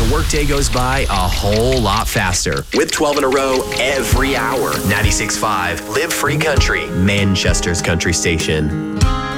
your workday goes by a whole lot faster. With 12 in a row every hour. 96.5 Live Free Country, Manchester's country station.